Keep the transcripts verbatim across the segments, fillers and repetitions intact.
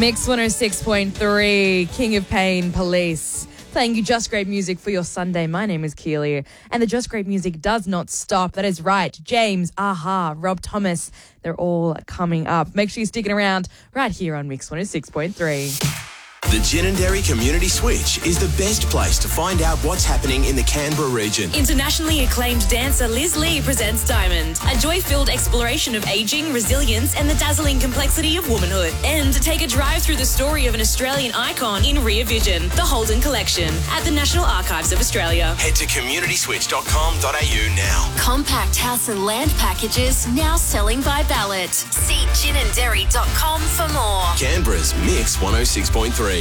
Mix one oh six point three, King of Pain, Police. Playing you just great music for your Sunday. My name is Keely, and the just great music does not stop. That is right. James, Aha, Rob Thomas, they're all coming up. Make sure you're sticking around right here on Mix one oh six point three. The Ginninderry Community Switch is the best place to find out what's happening in the Canberra region. Internationally acclaimed dancer Liz Lee presents Diamond, a joy-filled exploration of ageing, resilience and the dazzling complexity of womanhood. And take a drive through the story of an Australian icon in Rear Vision, the Holden Collection, at the National Archives of Australia. Head to community switch dot com dot a u now. Compact house and land packages now selling by ballot. See ginninderry dot com for more. Canberra's Mix one oh six point three.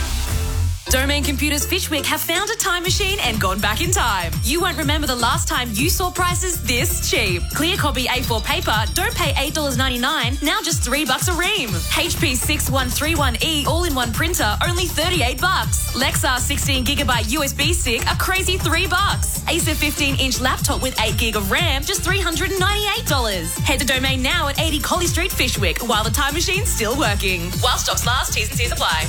Domain Computers Fishwick have found a time machine and gone back in time. You won't remember the last time you saw prices this cheap. Clear copy A four paper, don't pay eight dollars ninety-nine, now just three bucks a ream. H P six one three one E all-in-one printer, only thirty-eight bucks. Lexar sixteen gigabyte U S B stick, a crazy three bucks. Acer fifteen inch laptop with eight gig of RAM, just three hundred ninety-eight dollars. Head to Domain now at eighty Collie Street, Fishwick, while the time machine's still working. While stocks last, T's and C's apply.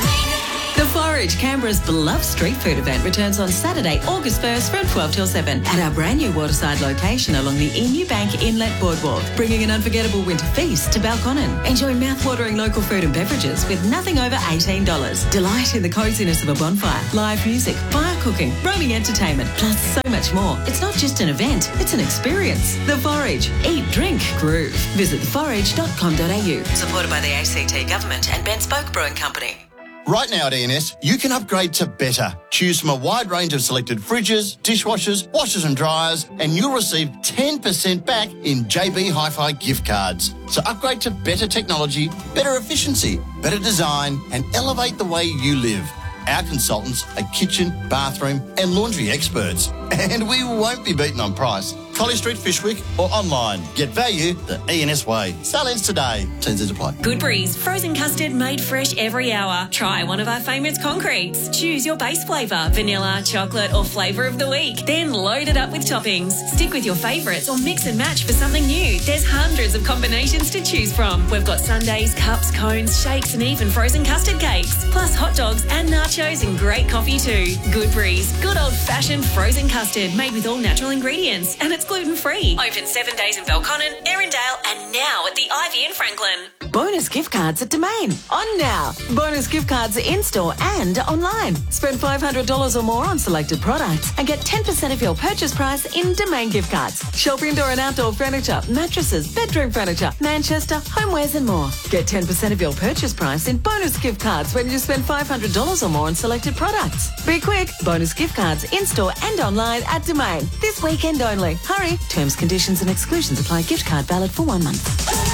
The Forage, Canberra's beloved street food event, returns on Saturday, August first from twelve till seven at our brand new waterside location along the Emu Bank Inlet Boardwalk, bringing an unforgettable winter feast to Balconnen. Enjoy mouth-watering local food and beverages with nothing over eighteen dollars. Delight in the coziness of a bonfire, live music, fire cooking, roaming entertainment, plus so much more. It's not just an event, it's an experience. The Forage. Eat, drink, groove. Visit the forage dot com dot a u. Supported by the A C T Government and Ben Spoke Brewing Company. Right now at E N S, you can upgrade to better. Choose from a wide range of selected fridges, dishwashers, washers and dryers, and you'll receive ten percent back in J B Hi-Fi gift cards. So upgrade to better technology, better efficiency, better design, and elevate the way you live. Our consultants are kitchen, bathroom and laundry experts. And we won't be beaten on price. Collie Street, Fishwick or online. Get value the E N S way. Sell ends today. Terms and apply. Good Breeze, frozen custard made fresh every hour. Try one of our favourite concretes. Choose your base flavour, vanilla, chocolate or flavour of the week. Then load it up with toppings. Stick with your favourites or mix and match for something new. There's hundreds of combinations to choose from. We've got sundaes, cups, cones, shakes and even frozen custard cakes. Plus hot dogs and nachos and great coffee too. Good Breeze, good old-fashioned frozen custard made with all natural ingredients. And it's gluten-free. Open seven days in Belconnen, Erindale and now at the Ivy in Franklin. Bonus gift cards at Domain. On now. Bonus gift cards in-store and online. Spend five hundred dollars or more on selected products and get ten percent of your purchase price in Domain gift cards. Shop indoor and outdoor furniture, mattresses, bedroom furniture, Manchester, homewares and more. Get ten percent of your purchase price in bonus gift cards when you spend five hundred dollars or more on selected products. Be quick. Bonus gift cards in-store and online at Domain. This weekend only. Hurry. Terms, conditions and exclusions apply. Gift card valid for one month.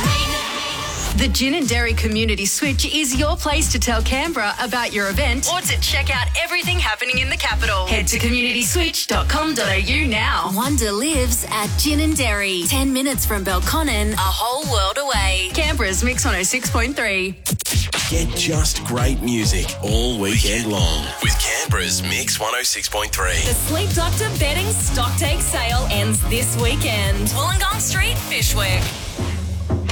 The Ginninderry Community Switch is your place to tell Canberra about your event or to check out everything happening in the capital. Head to community switch dot com dot a u now. Wonder lives at Ginninderry. Ten minutes from Belconnen, a whole world away. Canberra's Mix one oh six point three. Get just great music all weekend long with Canberra's Mix one oh six point three. The Sleep Doctor bedding stock take sale ends this weekend. Wollongong Street, Fishwick.